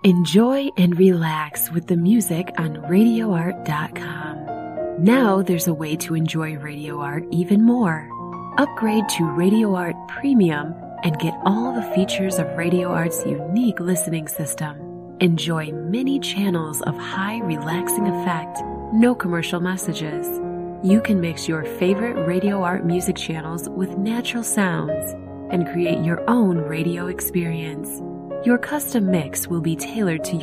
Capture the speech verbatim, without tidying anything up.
Enjoy and relax with the music on radio art dot com. Now there's a way to enjoy Radio Art even more. Upgrade to Radio Art Premium and get all the features of Radio Art's unique listening system. Enjoy many channels of high relaxing effect, no commercial messages. You can mix your favorite Radio Art music channels with natural sounds and create your own radio experience. Your custom mix will be tailored to